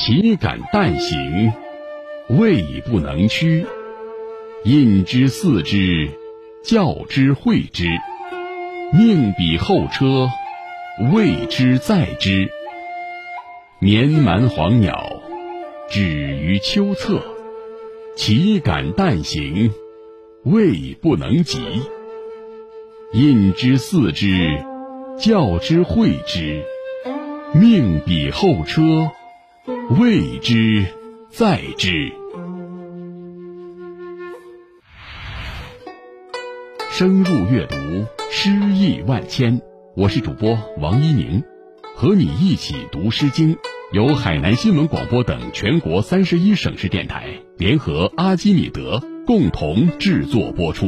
岂敢怠行，位不能屈。印之四之，教之会之。命比后车，谓之载之。绵蛮黄鸟，止于丘侧。岂敢怠行，位不能及。印之四之，教之会之。命比后车，谓之载之。深入阅读，诗意万千。我是主播王一宁，和你一起读诗经，由海南新闻广播等全国31省市电台联合阿基米德共同制作播出。